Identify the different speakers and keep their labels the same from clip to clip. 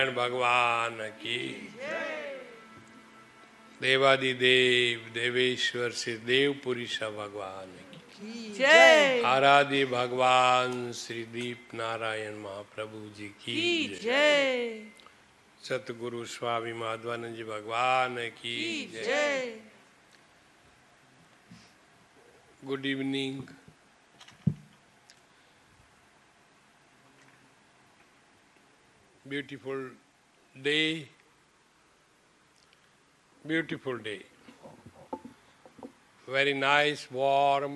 Speaker 1: भगवान की देवादिदेव देवेश्वर श्री देवपुरुष भगवान की
Speaker 2: जय।
Speaker 1: आराध्य भगवान श्री दीप नारायण महाप्रभु जी की
Speaker 2: जय।
Speaker 1: सतगुरु स्वामी माधवानंद जी भगवान की
Speaker 2: जय।
Speaker 1: Good evening. Beautiful day, beautiful day. Very nice, warm.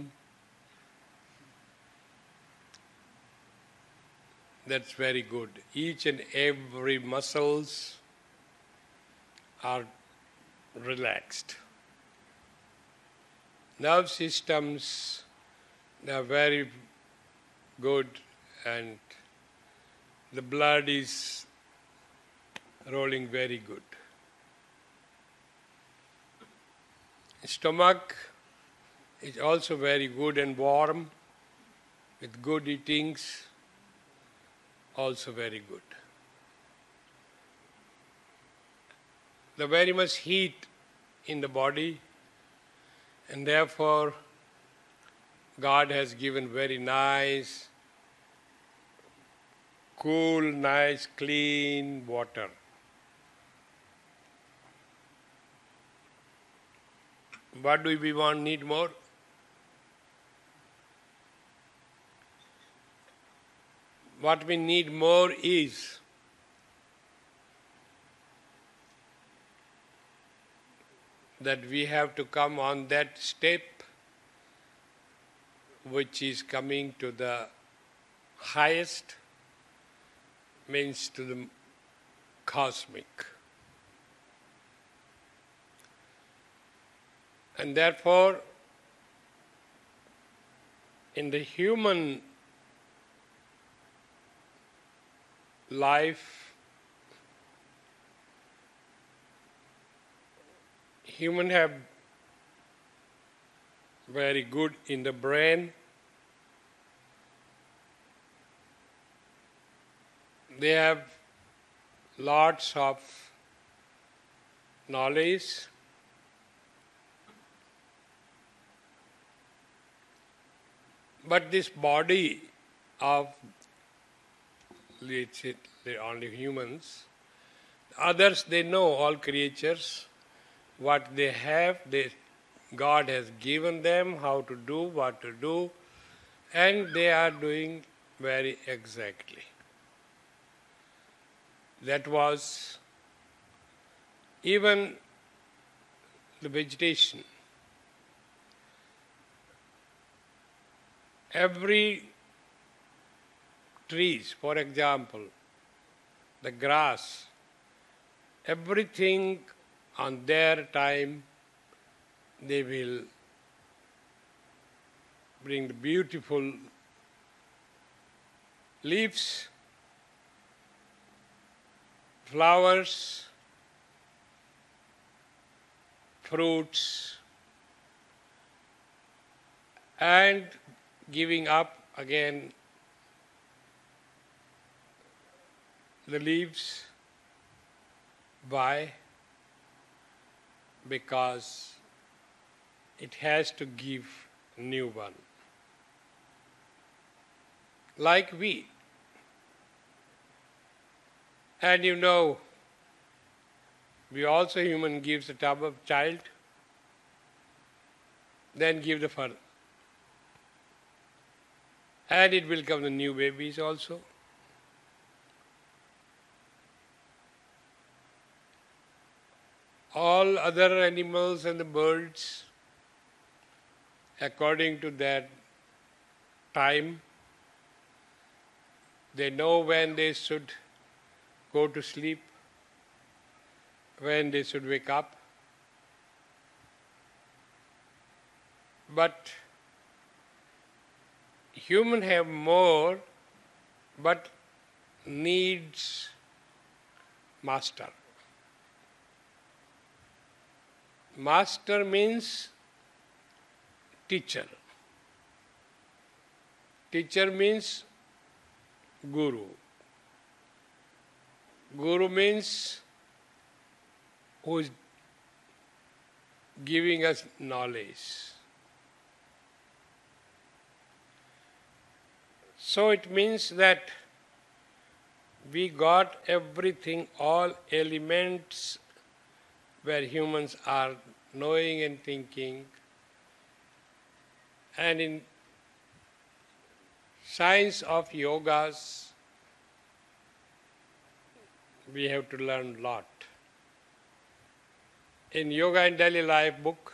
Speaker 1: That's very good. Each and every muscles are relaxed. Nerve systems, they are very good, and the blood is rolling very good. Stomach is also very good and warm, with good eatings, also very good. The very much heat in the body, and therefore God has given very nice, cool, nice, clean water. What do we want, need more? What we need more is that we have to come on that step which is coming to the highest, means to the cosmic. And therefore, in the human life, human have very good in the brain. They have lots of knowledge. But this body of, let's say, only humans, others, they know, all creatures, what they have, God has given them how to do, what to do, and they are doing very exactly. That was even the vegetation. Every trees, for example, the grass, everything on their time, they will bring the beautiful leaves, flowers, fruits, and giving up again the leaves. Why? Because it has to give new one. Like we. And you know, we also human gives a tub of child, then give the further. And it will come the new babies also. All other animals and the birds, according to that time, they know when they should go to sleep, when they should wake up. But human have more, but needs master. Master means teacher. Teacher means guru. Guru means who is giving us knowledge. So it means that we got everything, all elements where humans are knowing and thinking. And in science of yogas, we have to learn a lot. In Yoga in Daily Life book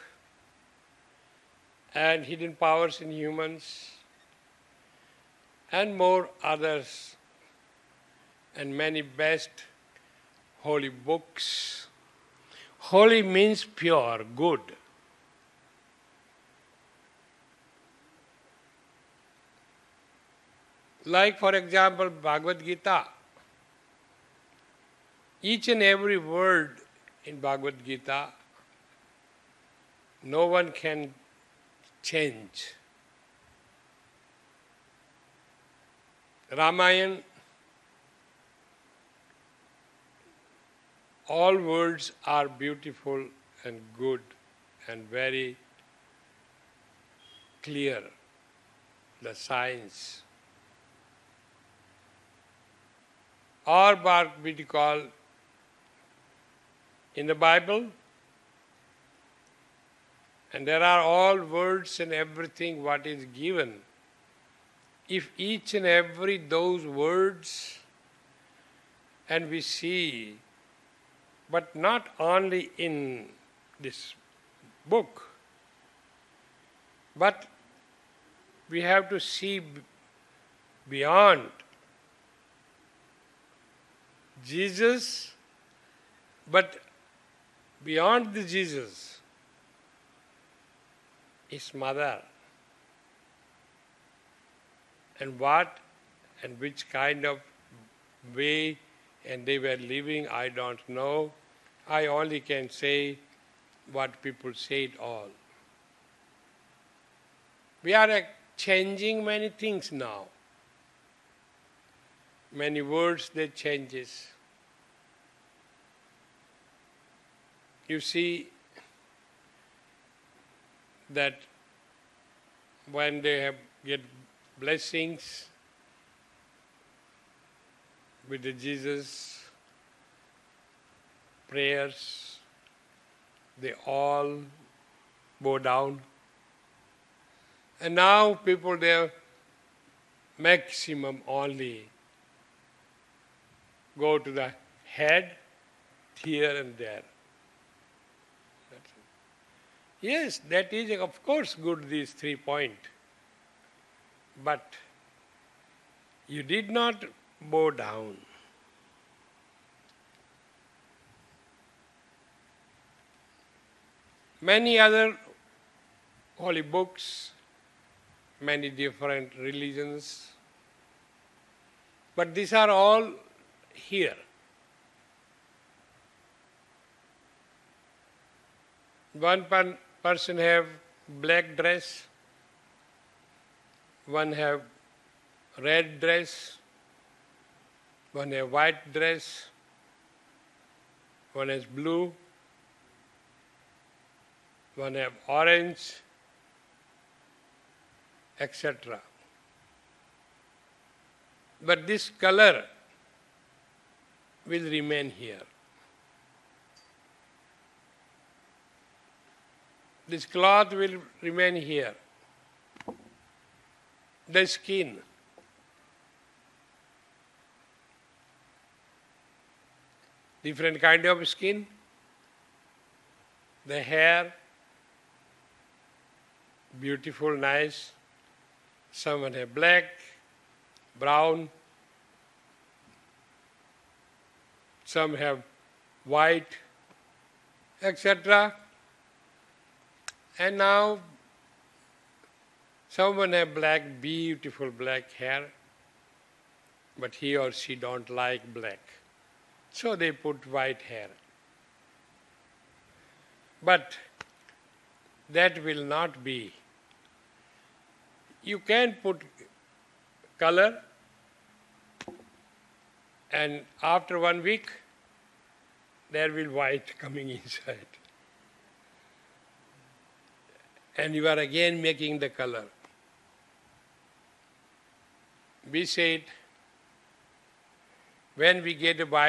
Speaker 1: and Hidden Powers in Humans and more others and many best holy books. Holy means pure, good. Like for example, Bhagavad Gita. Each and every word in Bhagavad Gita, no one can change. Ramayana, all words are beautiful and good and very clear, the science. Or what we call in the Bible, and there are all words and everything what is given. If each and every those words, and we see, but not only in this book, but we have to see beyond. Jesus, but beyond the Jesus, his mother, and what and which kind of way and they were living, I don't know. I only can say what people say it all. We are changing many things now. Many words they changes. You see that when they get blessings with the Jesus prayers, they all bow down. And now people, they are maximum only go to the head, here and there. Yes, that is of course good, these 3 points. But you did not bow down. Many other holy books, many different religions, but these are all here. One person have black dress, one have red dress, one have white dress, one has blue, one have orange, etc. But this color will remain here. This cloth will remain here. The skin. Different kind of skin. The hair, beautiful, nice. Some have black, brown. Some have white, etc. And now someone have black, beautiful black hair, but he or she don't like black. So they put white hair. But that will not be. You can put color And after 1 week, there will white coming inside. And you are again making the color. We said, when we get a